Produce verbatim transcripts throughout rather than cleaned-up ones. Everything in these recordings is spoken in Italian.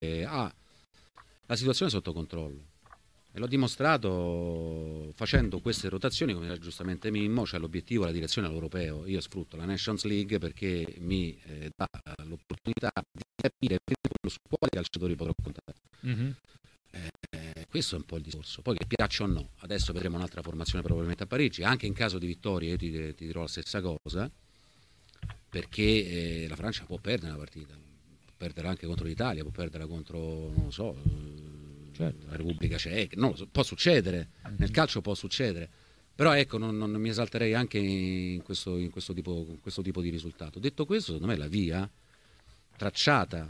ha la situazione sotto controllo. E l'ho dimostrato facendo queste rotazioni, come era giustamente Mimmo, cioè l'obiettivo, la direzione all'europeo. Io sfrutto la Nations League perché mi eh, dà l'opportunità di capire su quali calciatori potrò contare. Mm-hmm. Eh, questo è un po' il discorso. Poi che piaccia o no, adesso vedremo un'altra formazione probabilmente a Parigi, anche in caso di vittoria io ti, ti dirò la stessa cosa, perché eh, la Francia può perdere una partita, può perdere anche contro l'Italia, può perdere contro, non lo so, certo, la Repubblica Ceca, non lo so, può succedere, mm-hmm. Nel calcio può succedere, però ecco non, non mi esalterei anche in questo, in questo, tipo, in questo tipo di risultato. Detto questo, secondo me la via tracciata,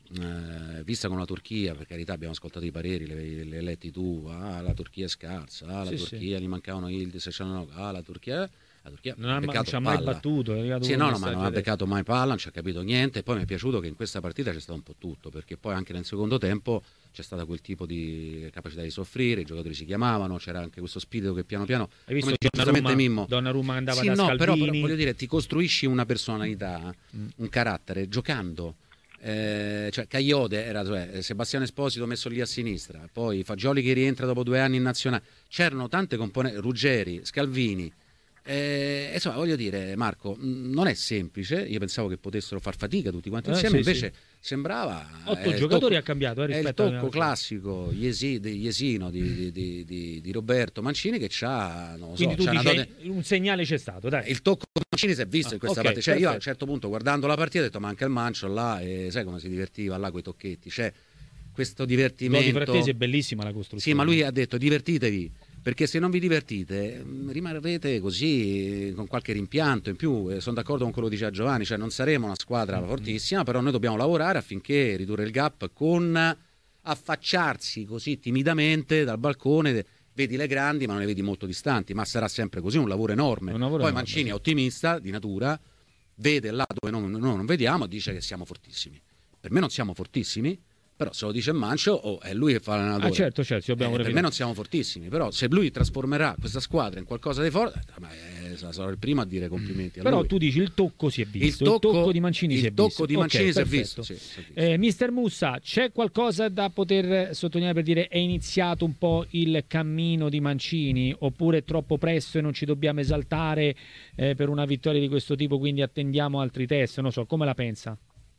Eh, vista con la Turchia, per carità, abbiamo ascoltato i pareri, le, le letti tu, ah la Turchia è scarsa, ah la sì, Turchia sì. Gli mancavano Ildiz, ah la Turchia, la Turchia non, ha, non ci ha mai battuto, è sì, no, no, ma non ha beccato mai palla, non ci ha capito niente. E poi mi è piaciuto che in questa partita c'è stato un po' tutto, perché poi anche nel secondo tempo c'è stata quel tipo di capacità di soffrire, i giocatori si chiamavano, c'era anche questo spirito che piano piano, hai visto Donnarumma, Mimmo Donnarumma andava sì, da no, Scalvini. però, però voglio dire, ti costruisci una personalità, mm. un carattere giocando. Eh, cioè Cagliode era cioè, Sebastiano Esposito messo lì a sinistra, poi Fagioli che rientra dopo due anni in nazionale, c'erano tante componenti, Ruggeri, Scalvini, eh, insomma voglio dire Marco, non è semplice, io pensavo che potessero far fatica tutti quanti eh, insieme, sì, invece sì. sembrava otto eh, giocatori tocco, ha cambiato eh, rispetto è il tocco classico Iesi, di Iesino di, di, di, di Roberto Mancini che c'ha, non lo quindi so, tu c'ha dici dote... un segnale c'è stato, dai. Il tocco Mancini si è visto ah, in questa okay, partita, cioè perfetto. io a un certo punto guardando la partita ho detto ma anche il Mancio là, e sai come si divertiva là coi tocchetti, cioè questo divertimento. Il gol di Frattesi è bellissima la costruzione. Sì, ma lui ha detto divertitevi, perché se non vi divertite rimarrete così con qualche rimpianto in più. Eh, sono d'accordo con quello che diceva Giovanni, cioè non saremo una squadra mm-hmm. fortissima, però noi dobbiamo lavorare affinché ridurre il gap con affacciarsi così timidamente dal balcone, vedi le grandi ma non le vedi molto distanti, ma sarà sempre così, un lavoro enorme. Un lavoro Poi enorme, Mancini sì. è ottimista di natura, vede là dove noi non, non vediamo e dice che siamo fortissimi. Per me non siamo fortissimi, però se lo dice Mancio oh, è lui che fa l'allenatore. Ah, certo, certo, eh, per me non siamo fortissimi, però se lui trasformerà questa squadra in qualcosa di forte, eh, sarò il primo a dire complimenti a però lui. tu dici il tocco si è visto, il tocco, il tocco di Mancini il si è tocco visto. di Mancini okay, si, è visto, sì, si è visto. Eh, mister Mussa, c'è qualcosa da poter sottolineare per dire è iniziato un po' il cammino di Mancini, oppure è troppo presto e non ci dobbiamo esaltare eh, per una vittoria di questo tipo, quindi attendiamo altri test, non so, come la pensa?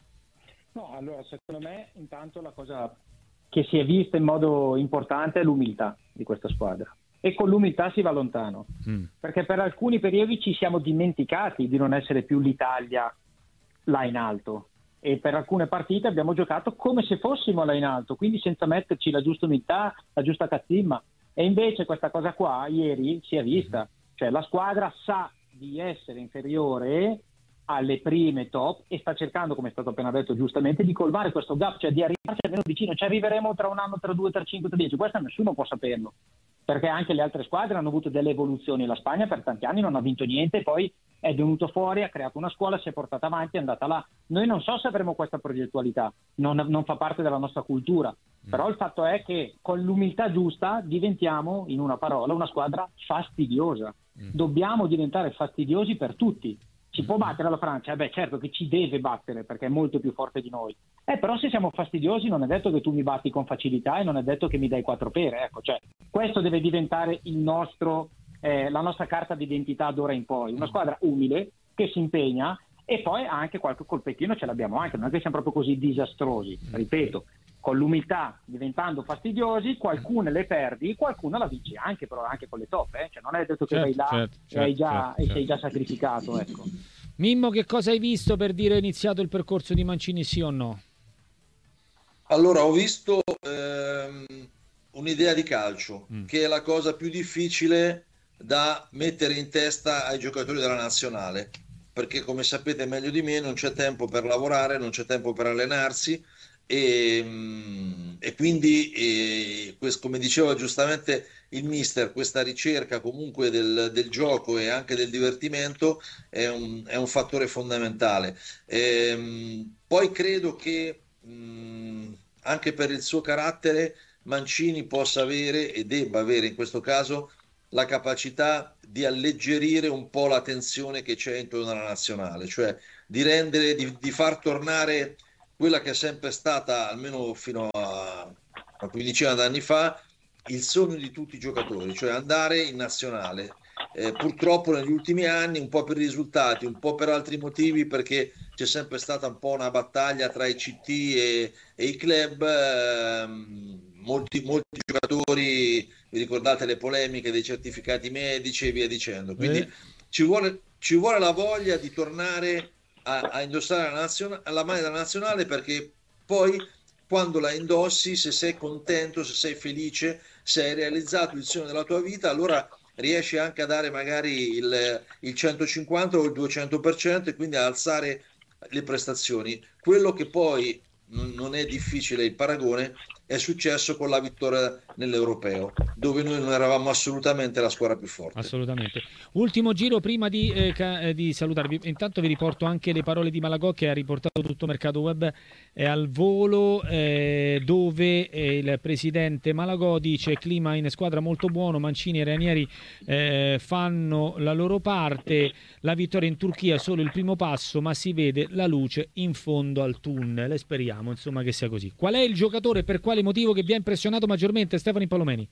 No, allora secondo me intanto la cosa che si è vista in modo importante è l'umiltà di questa squadra, e con l'umiltà si va lontano, mm. perché per alcuni periodi ci siamo dimenticati di non essere più l'Italia là in alto, e per alcune partite abbiamo giocato come se fossimo là in alto, quindi senza metterci la giusta umiltà, la giusta cazzimma, e invece questa cosa qua ieri si è vista, cioè la squadra sa di essere inferiore alle prime top e sta cercando, come è stato appena detto giustamente, di colmare questo gap, cioè di arrivarci almeno vicino. Ci arriveremo tra un anno, tra due, tra cinque, tra dieci, questo nessuno può saperlo, perché anche le altre squadre hanno avuto delle evoluzioni. La Spagna per tanti anni non ha vinto niente, poi è venuto fuori, ha creato una scuola, si è portata avanti, è andata là. Noi non so se avremo questa progettualità, non, non fa parte della nostra cultura, mm. però il fatto è che con l'umiltà giusta diventiamo, in una parola, una squadra fastidiosa. Mm. Dobbiamo diventare fastidiosi per tutti. Ci può battere la Francia? Eh beh, certo che ci deve battere perché è molto più forte di noi. Eh, però se siamo fastidiosi non è detto che tu mi batti con facilità e non è detto che mi dai quattro pere. Ecco, cioè, questo deve diventare il nostro, eh, la nostra carta d'identità d'ora in poi. Una squadra umile che si impegna, e poi anche qualche colpettino ce l'abbiamo anche. Non è che siamo proprio così disastrosi. Ripeto, con l'umiltà diventando fastidiosi, qualcune le perdi, qualcuna la vinci anche, però anche con le top, eh? Cioè non è detto che certo, vai là certo, e, hai già, certo, e sei certo. già sacrificato, ecco. Mimmo, che cosa hai visto per dire è iniziato il percorso di Mancini, sì o no? Allora, ho visto ehm, un'idea di calcio, mm. che è la cosa più difficile da mettere in testa ai giocatori della nazionale, perché come sapete meglio di me non c'è tempo per lavorare, non c'è tempo per allenarsi, e, e quindi e, questo, come diceva giustamente il mister, questa ricerca comunque del, del gioco e anche del divertimento è un, è un fattore fondamentale. E, poi credo che mh, anche per il suo carattere Mancini possa avere e debba avere in questo caso la capacità di alleggerire un po' la tensione che c'è intorno alla nazionale, cioè di rendere, di, di far tornare quella che è sempre stata, almeno fino a una quindicina d'anni fa, il sogno di tutti i giocatori, cioè andare in nazionale. Eh, purtroppo negli ultimi anni, un po' per i risultati, un po' per altri motivi, perché c'è sempre stata un po' una battaglia tra i C T e, e i club, ehm, molti, molti giocatori, vi ricordate le polemiche dei certificati medici e via dicendo, quindi eh. ci, vuole, ci vuole la voglia di tornare a, a indossare la, nazione, la maglia della nazionale, perché poi quando la indossi, se sei contento, se sei felice, se hai realizzato il sogno della tua vita, allora riesci anche a dare magari il, il centocinquanta o il duecento per cento e quindi a alzare le prestazioni. Quello che poi non, non è difficile il paragone è successo con la vittoria nell'Europeo, dove noi non eravamo assolutamente la squadra più forte. Assolutamente. Ultimo giro prima di, eh, ca- eh, di salutarvi. Intanto vi riporto anche le parole di Malagò, che ha riportato tutto Mercato Web eh, al volo, eh, dove eh, il presidente Malagò dice: clima in squadra molto buono, Mancini e Ranieri eh, fanno la loro parte, la vittoria in Turchia è solo il primo passo, ma si vede la luce in fondo al tunnel e speriamo insomma che sia così. Qual è il giocatore, per quale motivo, che vi ha impressionato maggiormente, Stefano Palomeni?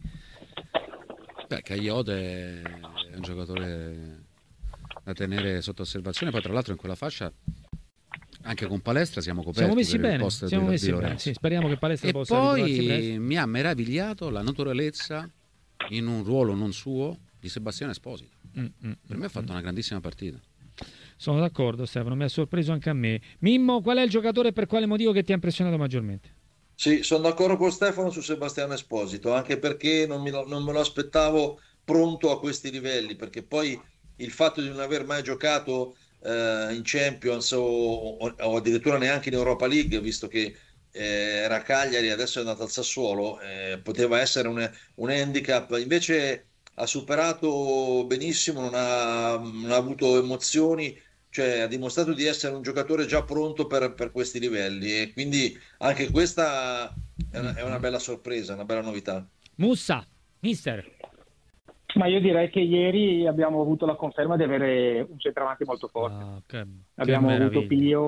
Beh, Cagliote è un giocatore da tenere sotto osservazione, poi tra l'altro in quella fascia anche con Palestra siamo coperti. Siamo messi per bene, il post siamo di, messi di bene. Sì, speriamo che Palestra e possa ritrovarsi poi presto. mi ha meravigliato la naturalezza in un ruolo non suo di Sebastiano Esposito. Mm, mm, per me ha fatto mm. una grandissima partita. Sono d'accordo, Stefano, mi ha sorpreso anche a me. Mimmo, qual è il giocatore e per quale motivo che ti ha impressionato maggiormente? Sì, sono d'accordo con Stefano su Sebastiano Esposito, anche perché non, mi lo, non me lo aspettavo pronto a questi livelli, perché poi il fatto di non aver mai giocato eh, in Champions o, o, o addirittura neanche in Europa League, visto che eh, era a Cagliari, adesso è andato al Sassuolo, eh, poteva essere un, un handicap, invece ha superato benissimo, non ha, non ha avuto emozioni, cioè ha dimostrato di essere un giocatore già pronto per, per questi livelli, e quindi anche questa è una, è una bella sorpresa, una bella novità. Mussa, mister. Ma io direi che ieri abbiamo avuto la conferma di avere un centravanti molto forte. Ah, che, abbiamo che avuto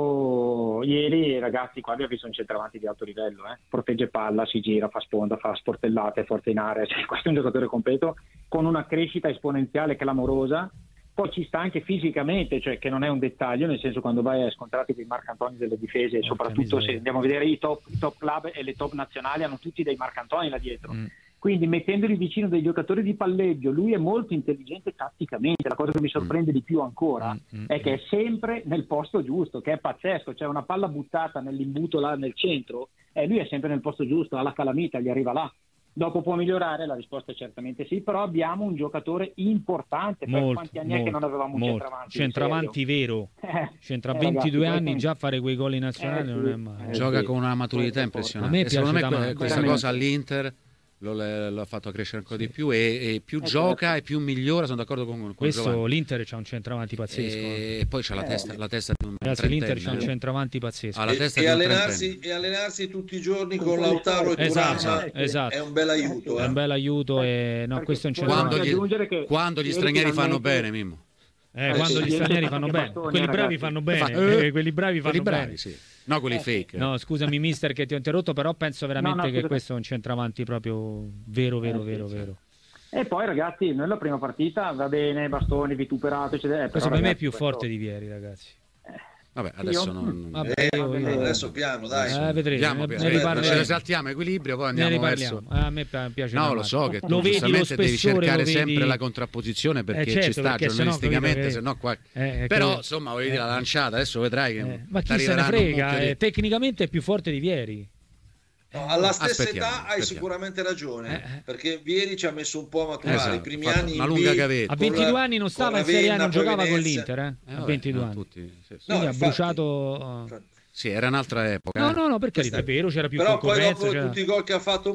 Pio ieri, ragazzi, qua abbiamo visto un centravanti di alto livello, eh? Protegge palla, si gira, fa sponda, fa sportellate, è forte in area, cioè, questo è un giocatore completo con una crescita esponenziale clamorosa. Poi ci sta anche fisicamente, cioè che non è un dettaglio, nel senso, quando vai a scontrarti con i marcantoni delle difese, Porca soprattutto miseria. se andiamo a vedere i top, i top club e le top nazionali hanno tutti dei marcantoni là dietro. Mm. Quindi mettendoli vicino dei giocatori di palleggio, lui è molto intelligente tatticamente. La cosa che mi sorprende di più ancora Mm, mm, è che è sempre nel posto giusto, che è pazzesco. C'è una palla buttata nell'imbuto là nel centro e lui è sempre nel posto giusto, ha la calamita, gli arriva là. Dopo può migliorare? La risposta è certamente sì, però abbiamo un giocatore importante. Per Molto, quanti anni molto, è che non avevamo un molto. centravanti? Centravanti vero. Eh, C'entra eh, ventidue ragazzi, anni, questo- già fare quei gol in nazionale Eh, non sì. è male. Eh, Gioca sì. con una maturità Molto impressionante. A me E secondo me piace da que- male. questa Veramente. cosa all'Inter lo, le- lo ha fatto crescere ancora di più, e, e più Eh, gioca certo. e più migliora. Sono d'accordo con, con Questo Giovanni. l'Inter c'ha un centravanti pazzesco. eh. E poi c'ha la Eh. testa, la testa di un Ragazzi, l'Inter c'ha un trentenne. centravanti pazzesco. Ha la E, testa e di un allenarsi, trentenne. e allenarsi tutti i giorni Con con quelle Lautaro e Esatto, Thuram esatto. è un bel aiuto. È un eh. bel aiuto e no, Perché questo è un poi Quando centravanti. gli, aggiungere che quando gli ieri stranieri fanno finalmente- bene, Mimmo. Eh, Eh, quando sì, gli sì, stranieri sì, fanno sì, bene, bastoni, quelli bravi ragazzi. fanno bene, Fa- eh, quelli bravi fanno Quelli bravi, bene. sì. No, quelli Eh, fake. No, scusami mister che ti ho interrotto, però penso veramente No, no, che scusa. questo è un centravanti proprio vero, vero, Eh, vero, sì, vero. E poi ragazzi, noi la prima partita va bene, bastoni, vituperato, eccetera. eh, Questo però, per me è ragazzi, più questo- forte di Vieri, ragazzi. Vabbè, adesso Io? non... Vabbè, Eh, io, io- adesso piano, dai. Eh, vedremo, Vediamo, ne, piano. ne Eh, riparleremo. ci saltiamo equilibrio, poi Ne andiamo riparliamo. verso... A me pi- piace No, da lo male. so che tu Lo vedi lo giustamente devi spessore, cercare lo vedi- sempre la contrapposizione, perché Eh, certo, ci sta perché sennò, giornalisticamente, capito, se no qua... Eh, Però che- insomma, voglio dire, eh, la lanciata adesso vedrai che eh, ma chi se ne t'arriveranno un frega, mucchio di- eh, tecnicamente è più forte di Vieri. No, alla stessa Aspettiamo, età hai aspettiamo. sicuramente ragione, Eh, eh. perché Vieri ci ha messo un po' a maturare Esatto, i primi ha fatto anni in una lunga B, gavetta. A con ventidue la- anni non con stava in Serie A, Ravenna, non poi giocava con Venezia. l'Inter, eh? Eh, A vabbè, ventidue no, anni. tutti, sì, sì. No, Quindi ha infatti. bruciato. eh. Sì, era un'altra epoca. No, eh. no, no, per carità, è Questo è- vero, c'era più Però poi concorrenza. dopo c'era- tutti i gol che ha fatto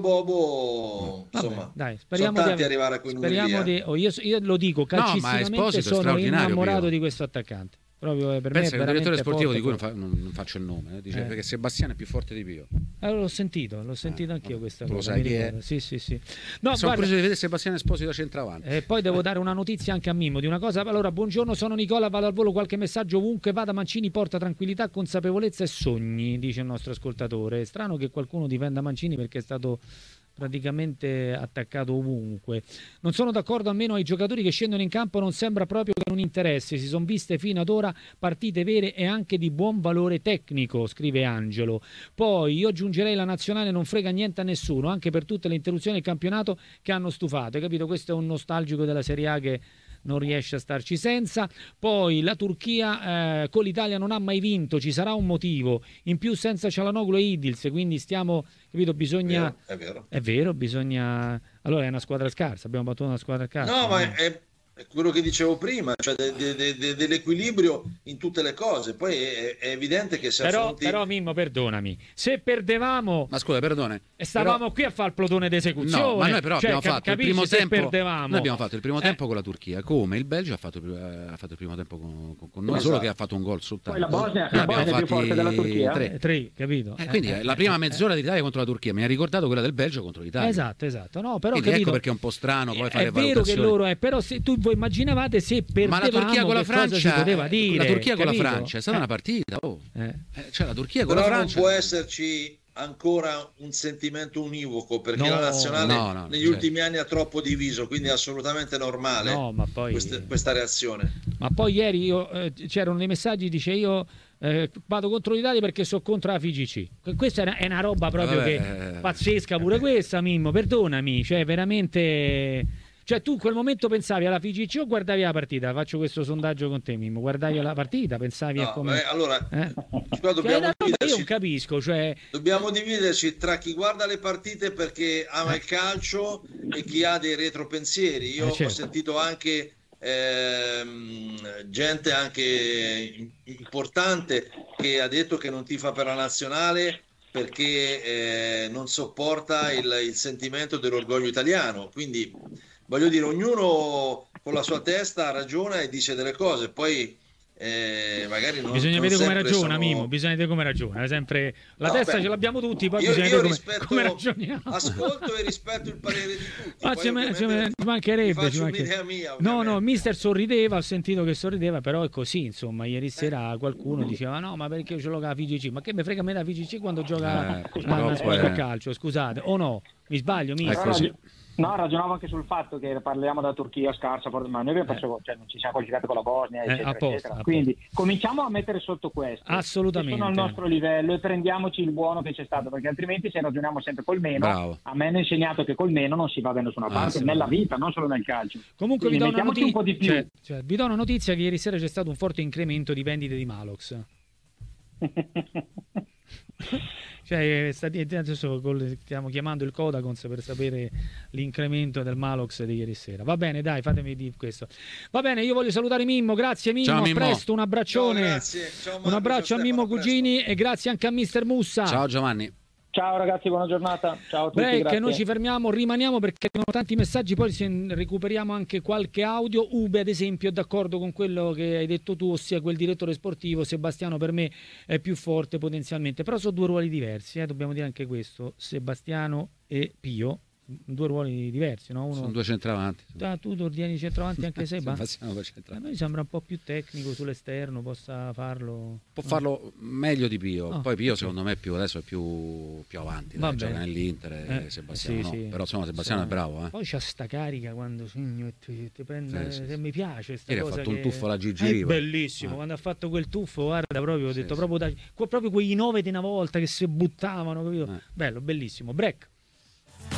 Bobo, Vabbè, insomma, dai, sono speriamo tanti di arrivare a quei numeri speriamo lì, eh. di- oh, io, io lo dico, calcisticamente Esposito è sono straordinario, innamorato Pio. di questo attaccante. proprio per Pensa me che è il direttore sportivo di cui non, forte. fa, non, non faccio il nome, eh, dice Eh. perché Sebastiano è più forte di Pio. Allora, l'ho sentito, l'ho sentito Eh, anch'io vabbè, questa tu lo cosa. sai mi chi è? ricordo. Sì, sì, sì. No, Sono guarda, curioso di vedere Sebastiano Esposito da centravanti. E poi devo dare una notizia anche a Mimmo di una cosa. Allora, buongiorno, sono Nicola, vado al volo, qualche messaggio ovunque vada, Mancini porta tranquillità, consapevolezza e sogni, dice il nostro ascoltatore. È strano che qualcuno difenda Mancini perché è stato praticamente attaccato ovunque. Non sono d'accordo almeno ai giocatori che scendono in campo, non sembra proprio che non interessi, si sono viste fino ad ora partite vere e anche di buon valore tecnico, scrive Angelo. Poi io aggiungerei la nazionale non frega niente a nessuno, anche per tutte le interruzioni del campionato che hanno stufato, hai capito? Questo è un nostalgico della Serie A che non riesce a starci senza. Poi la Turchia eh, con l'Italia non ha mai vinto, ci sarà un motivo, in più senza Çalhanoğlu e Idils, quindi stiamo, capito, bisogna È vero, è vero. è vero, bisogna allora è una squadra scarsa, abbiamo battuto una squadra scarsa. No, ma è, è quello che dicevo prima, cioè de, de, de, de, dell'equilibrio in tutte le cose. Poi è, è evidente che se però, affronti... però Mimmo, perdonami, se perdevamo Ma scusa, perdone. e stavamo però... qui a fare il plotone d'esecuzione, No, ma noi però cioè, abbiamo cap- fatto il capisci, primo se tempo. perdevamo. Noi abbiamo fatto il primo Eh. tempo con la Turchia, come il Belgio ha fatto, ha fatto il primo tempo con, con, con noi, Esatto. solo che ha fatto un gol soltanto. Poi la Bosnia- Noi la abbiamo Bosnia è più fatti forte della Turchia? tre. Eh, tre, capito? Eh, quindi Eh, la eh, prima eh, mezz'ora dell'Italia contro la Turchia mi ha ricordato quella del Belgio contro l'Italia. Esatto, esatto. No, però Quindi capito, ecco perché è un po' strano poi fare è vero che valutazioni. loro è, però se tu voi immaginavate se perdevamo, Ma la Turchia con la che cosa si Francia, poteva dire, la Turchia con la capito? Francia è stata Eh, una partita. Oh. eh. Eh, cioè la Turchia con Però la non Francia. può esserci ancora un sentimento univoco, perché No, la nazionale no, no, negli certo. ultimi anni ha troppo diviso, quindi è assolutamente normale No, ma poi- queste- questa reazione. Ma poi ieri io, eh, c'erano dei messaggi, dice io eh, vado contro l'Italia perché sono contro la F I G C. Questa è una, è una roba proprio Vabbè, che eh, pazzesca pure questa, Mimmo, perdonami, cioè veramente. Cioè tu in quel momento pensavi alla F I G C o guardavi la partita? Faccio questo sondaggio con te, Mimmo. Guardavi la partita, pensavi a No, come... beh, allora, Eh? qua Cioè, dobbiamo è una roba che io dividerci, non capisco, cioè... dobbiamo dividerci tra chi guarda le partite perché ama il calcio e chi ha dei retropensieri. Io Eh, certo. ho sentito anche ehm, gente anche importante che ha detto che non tifa per la nazionale perché eh, non sopporta il, il sentimento dell'orgoglio italiano. Quindi voglio dire, ognuno con la sua testa ragiona e dice delle cose, poi eh, magari non, Bisogna non vedere come sempre ragiona, sono... Mimmo, bisogna vedere come ragiona. Sempre... La No, testa beh, ce l'abbiamo tutti, poi io, bisogna io vedere come, rispetto, come ragioniamo. ascolto e rispetto il parere di tutti. Ma Poi ci, ma- ci- ovviamente ci mancherebbe, mi faccio ci mancherebbe. un'idea mia, No, no, ovviamente. mister sorrideva, ho sentito che sorrideva, però è così, insomma, ieri sera qualcuno diceva no, ma perché io ce l'ho con la F I G C? Ma che mi frega a me la F I G C quando gioca Eh, a, purtroppo a squadra è- a calcio, scusate, o no? Mi sbaglio, mister? È così. No, ragionavo anche sul fatto che parliamo della Turchia scarsa, ma noi abbiamo perso, cioè, non ci siamo qualificati con la Bosnia, Eh, eccetera, a posto, eccetera. a Quindi cominciamo a mettere sotto questo, Assolutamente. che sono al nostro livello, e prendiamoci il buono che c'è stato, perché altrimenti se ragioniamo sempre col meno, Bravo. a me hanno insegnato che col meno non si va da nessuna Ah, parte, sì. nella vita, non solo nel calcio. Comunque vi Quindi do, una mettiamoci un po' di più. notizia, cioè, cioè, vi do una notizia che ieri sera c'è stato un forte incremento di vendite di Malox. Cioè, eh, stati- adesso col- stiamo chiamando il Codacons per sapere l'incremento del Malox di ieri sera. Va bene, dai, fatemi dire questo. Va bene, io voglio salutare Mimmo, grazie Mimmo, Ciao, a Mimmo. presto, un Ciao, abbraccione. grazie. Ciao, Marco, Un abbraccio ciao, a Mimmo Stefano, a Cugini e grazie anche a mister Mussa. Ciao Giovanni. Ciao ragazzi, buona giornata. Ciao a tutti, Break, grazie. noi ci fermiamo, rimaniamo perché arrivano tanti messaggi, poi se recuperiamo anche qualche audio. Ube ad esempio è d'accordo con quello che hai detto tu, ossia quel direttore sportivo Sebastiano per me è più forte potenzialmente, però sono due ruoli diversi, eh, dobbiamo dire anche questo, Sebastiano e Pio, due ruoli diversi, no? Uno... Sono due centravanti. Ah, tu ordini centravanti anche Seba? Sebastiano per A centravanti. noi sembra un po' più tecnico sull'esterno, possa farlo. Può farlo meglio di Pio. Oh, Poi Pio ok. secondo me è più, adesso è più, più avanti. Va Dai, gioca bene. nell'Inter e Eh, Sebastiano sì, no. sì. Però insomma Sebastiano Insomma, è bravo. Eh. Poi c'ha sta carica quando segno e ti, ti prende, Sì, sì, se sì. mi piace sta Ieri ha cosa fatto un che- tuffo alla Gigi È Riva. bellissimo, Ah. quando ha fatto quel tuffo, guarda, proprio ho Sì, detto sì. proprio, da, que- proprio quei nove di una volta che si buttavano, capito? Eh. Bello, bellissimo. Break.